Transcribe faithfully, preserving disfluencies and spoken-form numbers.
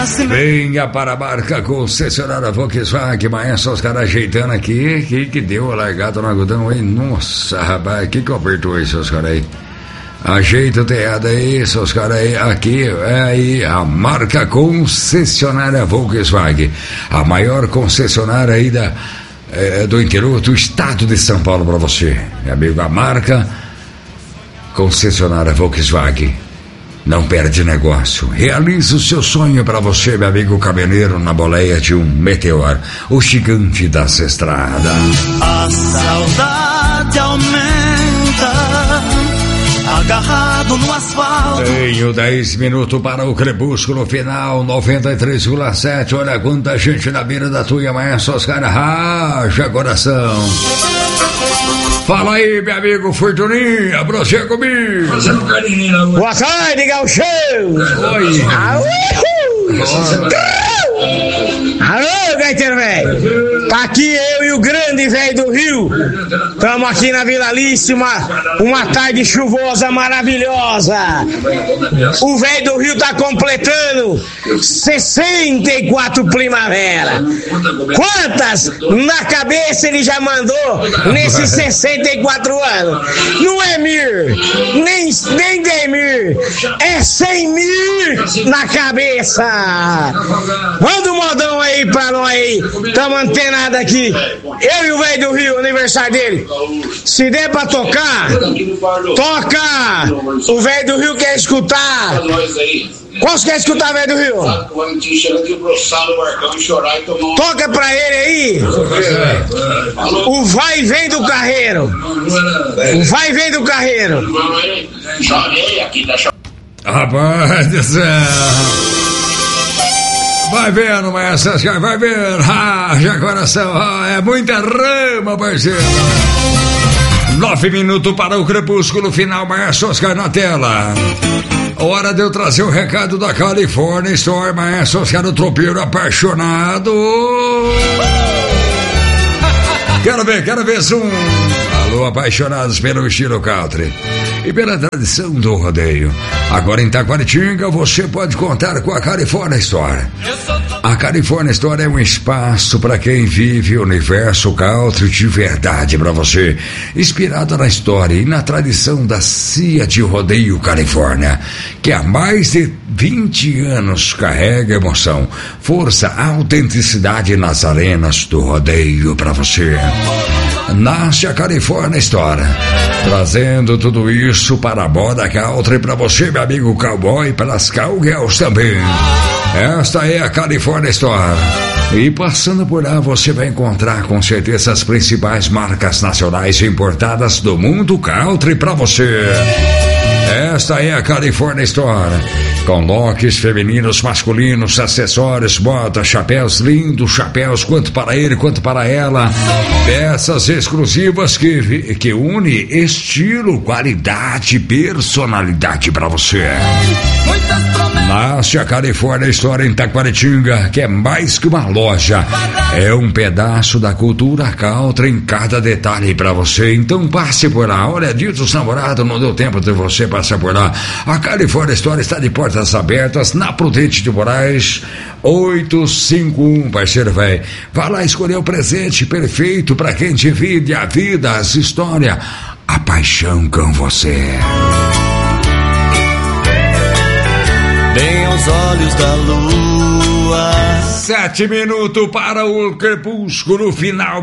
Venha para a marca concessionária Volkswagen, Maestro, os caras ajeitando aqui, que que deu a largada no algodão aí, nossa, rapaz, que que apertou aí, seus caras aí? Ajeita o teado aí, seus caras aí, aqui, é aí, a marca concessionária Volkswagen, a maior concessionária aí da, é, do interior do estado de São Paulo para você, meu amigo, a marca concessionária Volkswagen. Não perde negócio. Realize o seu sonho para você, meu amigo caminhoneiro, na boleia de um Meteor, o gigante das estradas. A saudade aumenta, agarrado no asfalto. Tenho dez minutos para o crepúsculo final, noventa e três vírgula sete. Olha quanta gente na beira da tua, Maestro, os caras racha coração. Fala aí, meu amigo Fortuninha, você comigo. Boa tarde, Gauchão. Oi. Alô, gaiteiro velho. Tá aqui eu e o grande velho do Rio. Estamos aqui na Vila Alice, uma, uma tarde chuvosa maravilhosa. O velho do Rio tá completando sessenta e quatro primavera. Quantas na cabeça ele já mandou nesses sessenta e quatro anos? Não é Mir, nem, nem Demir, é cem mil na cabeça. Manda um modão aí pra nós aí. Tamo antenado aqui. Eu e o velho do Rio, aniversário dele. Se der pra tocar, toca! O velho do Rio quer escutar. Qual você quer escutar, velho do Rio? Toca pra ele aí. O vai e vem do carreiro. O vai e vem do carreiro. Rapaz do céu. Vai vendo, Maestro, vai vendo. Raja coração, ah, é muita rama, parceiro. Nove minutos para o crepúsculo final, Maestro Oscar na tela. Hora de eu trazer o recado da California Store, Maestro Oscar, o tropeiro apaixonado. Quero ver, quero ver zoom. Alô, apaixonados pelo estilo country e pela tradição do rodeio. Agora em Taquaritinga você pode contar com a California Store. A California Store é um espaço para quem vive o universo country de verdade para você, inspirado na história e na tradição da C I A de Rodeio Califórnia, que há mais de vinte anos carrega emoção, força, autenticidade nas arenas do rodeio para você. Nasce a California Store, trazendo tudo isso para a moda country para você, meu amigo cowboy, para as cowgirls também. Esta é a California Store. E passando por lá você vai encontrar com certeza as principais marcas nacionais importadas do mundo country para você. Esta é a California Store, com looks femininos, masculinos, acessórios, botas, chapéus lindos, chapéus quanto para ele quanto para ela, peças exclusivas que, que une estilo, qualidade, personalidade para você. Nasce a California Store em Taquaritinga, que é mais que uma loja, é um pedaço da cultura country em cada detalhe para você. Então passe por lá. Olha, dia dos namorados, não deu tempo de você passar por lá. A California Store está de portas abertas na Prudente de Moraes oitocentos e cinquenta e um, parceiro velho. Vá lá escolher o presente perfeito para quem divide a vida, as histórias, a paixão com você. Bem aos olhos da lua. Sete minutos para o crepúsculo final.